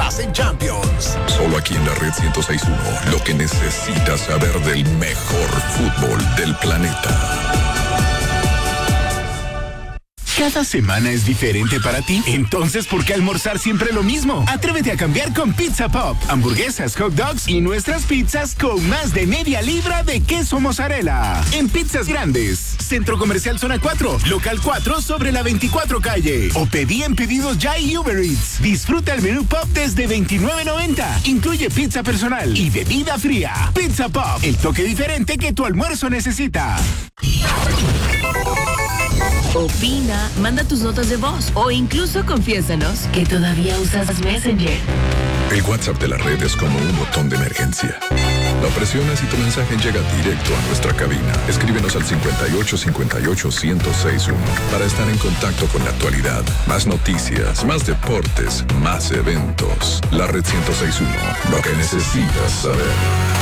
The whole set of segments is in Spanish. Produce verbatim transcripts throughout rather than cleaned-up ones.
más en Champions. Solo aquí en la Red ciento seis punto uno, lo que necesitas saber del mejor fútbol del planeta. ¿Cada semana es diferente para ti? Entonces, ¿por qué almorzar siempre lo mismo? Atrévete a cambiar con Pizza Pop. Hamburguesas, hot dogs y nuestras pizzas con más de media libra de queso mozzarella. En Pizzas Grandes, Centro Comercial Zona cuatro, Local cuatro sobre la veinticuatro calle. O pedí en Pedidos Ya y Uber Eats. Disfruta el menú Pop desde veintinueve noventa. Incluye pizza personal y bebida fría. Pizza Pop, el toque diferente que tu almuerzo necesita. Opina, manda tus notas de voz o incluso confiésanos que todavía usas Messenger. El WhatsApp de la red es como un botón de emergencia. Lo presionas y tu mensaje llega directo a nuestra cabina. Escríbenos al cincuenta y ocho cincuenta y ocho ciento sesenta y uno para estar en contacto con la actualidad. Más noticias, más deportes, más eventos. La Red ciento seis punto uno, lo que necesitas saber.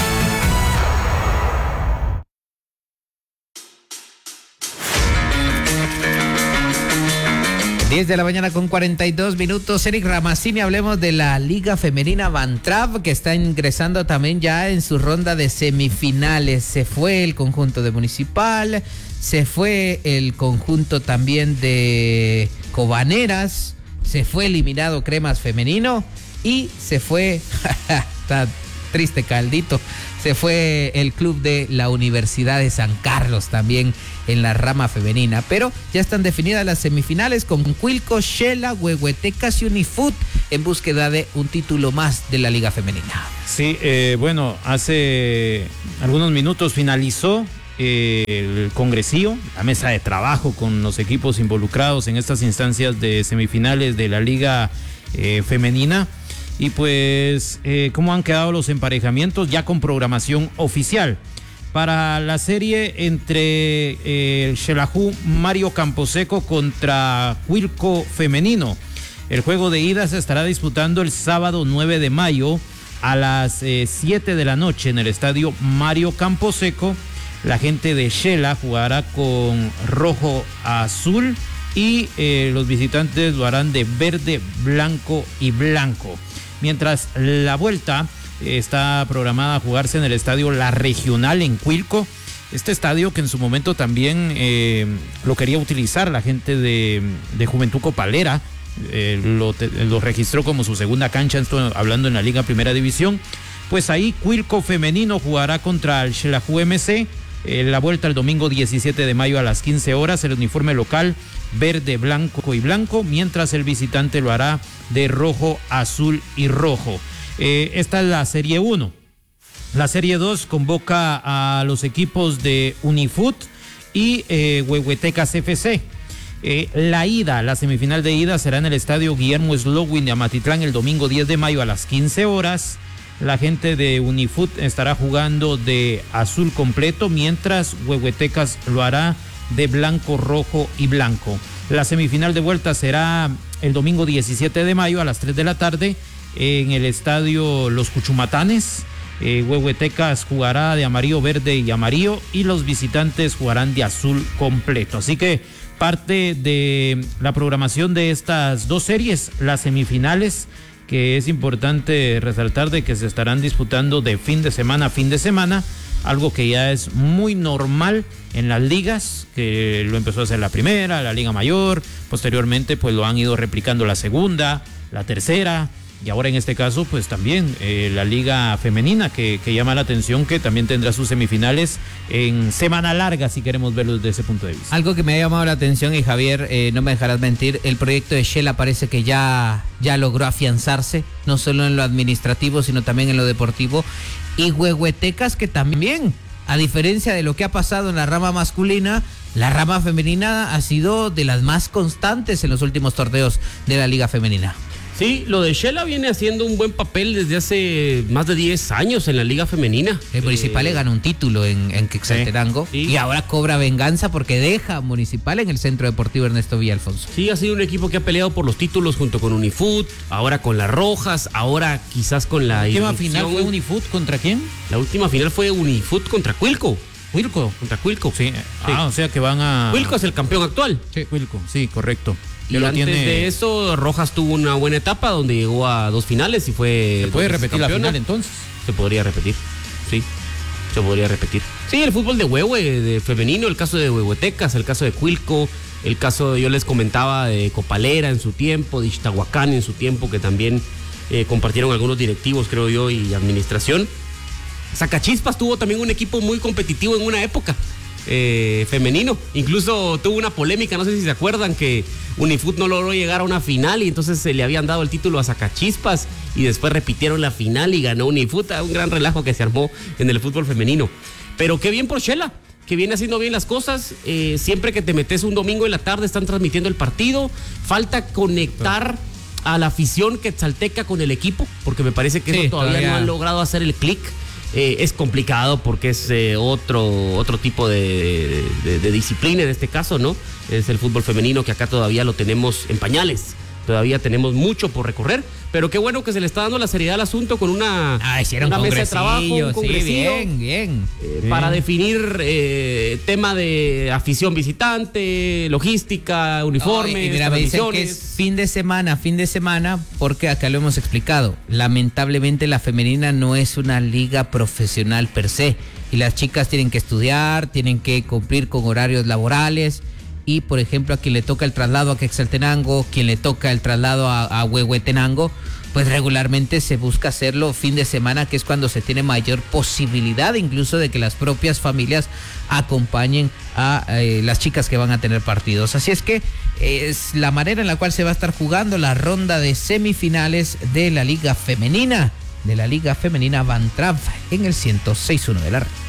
diez de la mañana con cuarenta y dos minutos. Eric Ramazzini, hablemos de la Liga Femenina Bantrav, que está ingresando también ya en su ronda de semifinales. Se fue el conjunto de Municipal, se fue el conjunto también de Cobaneras, se fue eliminado Cremas Femenino y se fue, está triste caldito, se fue el club de la Universidad de San Carlos también en la rama femenina, pero ya están definidas las semifinales con Cuilco, Shela, Huehuetecas y Unifoot en búsqueda de un título más de la Liga Femenina. Sí, eh, bueno, hace algunos minutos finalizó eh, el congresío, la mesa de trabajo con los equipos involucrados en estas instancias de semifinales de la Liga eh, Femenina. Y pues, eh, ¿cómo han quedado los emparejamientos? Ya con programación oficial. Para la serie entre eh, el Xelajú Mario Camposeco contra Cuilco Femenino. El juego de ida se estará disputando el sábado nueve de mayo a las eh, siete de la noche en el estadio Mario Camposeco. La gente de Xela jugará con rojo azul y eh, los visitantes lo harán de verde, blanco y blanco. Mientras la vuelta está programada a jugarse en el estadio La Regional en Cuilco. Este estadio que en su momento también eh, lo quería utilizar la gente de, de Juventud Copalera. Eh, lo, te, lo registró como su segunda cancha, esto hablando en la Liga Primera División. Pues ahí Cuilco Femenino jugará contra el Xelajú M C. Eh, la vuelta el domingo diecisiete de mayo a las quince horas. El uniforme local verde, blanco y blanco, mientras el visitante lo hará de rojo, azul y rojo. Eh, esta es la Serie uno. La Serie dos convoca a los equipos de Unifoot y eh, Huehuetecas F C. Eh, la ida, la semifinal de ida será en el estadio Guillermo Slowin de Amatitlán el domingo diez de mayo a las quince horas. La gente de Unifoot estará jugando de azul completo, mientras Huehuetecas lo hará de blanco, rojo y blanco. La semifinal de vuelta será el domingo diecisiete de mayo a las tres de la tarde en el estadio Los Cuchumatanes. Eh, Huehuetecas jugará de amarillo, verde y amarillo, y los visitantes jugarán de azul completo. Así que parte de la programación de estas dos series, las semifinales, que es importante resaltar de que se estarán disputando de fin de semana a fin de semana, algo que ya es muy normal en las ligas, que lo empezó a hacer la primera, la Liga Mayor, posteriormente pues lo han ido replicando la segunda, la tercera, y ahora en este caso pues también eh, la Liga Femenina, que, que llama la atención, que también tendrá sus semifinales en semana larga, si queremos verlo desde ese punto de vista. Algo que me ha llamado la atención, y Javier, eh, no me dejarás mentir, el proyecto de Xela parece que ya, ya logró afianzarse, no solo en lo administrativo, sino también en lo deportivo, y Huehuetecas, que también, a diferencia de lo que ha pasado en la rama masculina, la rama femenina ha sido de las más constantes en los últimos torneos de la Liga Femenina. Sí, lo de Xela viene haciendo un buen papel desde hace más de diez años en la Liga Femenina. El Municipal eh, le ganó un título en, en Quetzaltenango, sí, sí. Y ahora cobra venganza porque deja Municipal en el Centro Deportivo Ernesto Villalfonso. Sí, ha sido un equipo que ha peleado por los títulos junto con Unifoot, ahora con las Rojas, ahora quizás con la... ¿La última final fue Unifoot contra quién? La última final fue Unifoot contra Cuilco. Cuilco. Contra Cuilco. Sí. Ah, sí. O sea que van a... Cuilco es el campeón actual. Sí, Cuilco, sí, correcto. Y antes tiene... de eso, Rojas tuvo una buena etapa donde llegó a dos finales y fue... ¿Se puede repetir la final entonces? Se podría repetir, sí. Se podría repetir. Sí, el fútbol de Huehue, de femenino, el caso de Huehuetecas, el caso de Cuilco, el caso, yo les comentaba, de Copalera en su tiempo, de Ixtahuacán en su tiempo, que también eh, compartieron algunos directivos, creo yo, y administración. Zacachispas tuvo también un equipo muy competitivo en una época. Eh, femenino, incluso tuvo una polémica, no sé si se acuerdan, que Unifoot no logró llegar a una final y entonces se le habían dado el título a Zacachispas y después repitieron la final y ganó Unifoot. Un gran relajo que se armó en el fútbol femenino, pero qué bien por Shela, que viene haciendo bien las cosas. Eh, siempre que te metes un domingo en la tarde están transmitiendo el partido, falta conectar a la afición quetzalteca con el equipo, porque me parece que sí, eso todavía, todavía no han logrado hacer el clic. Eh, es complicado porque es eh, otro, otro tipo de, de, de disciplina en este caso, ¿no? Es el fútbol femenino, que acá todavía lo tenemos en pañales. Todavía tenemos mucho por recorrer, pero qué bueno que se le está dando la seriedad al asunto con una, ah, una mesa de trabajo, un congresillo, sí, bien, bien. Eh, sí. Para definir eh, tema de afición visitante, logística, uniformes, oh, y mira, me dicen que es fin de semana, fin de semana, porque acá lo hemos explicado. Lamentablemente la femenina no es una liga profesional per se, y las chicas tienen que estudiar, tienen que cumplir con horarios laborales. Y, por ejemplo, a quien le toca el traslado a Quetzaltenango, quien le toca el traslado a, a Huehuetenango, pues regularmente se busca hacerlo fin de semana, que es cuando se tiene mayor posibilidad incluso de que las propias familias acompañen a eh, las chicas que van a tener partidos. Así es que es la manera en la cual se va a estar jugando la ronda de semifinales de la Liga Femenina, de la Liga Femenina Van Trapp en el ciento seis punto uno de la red.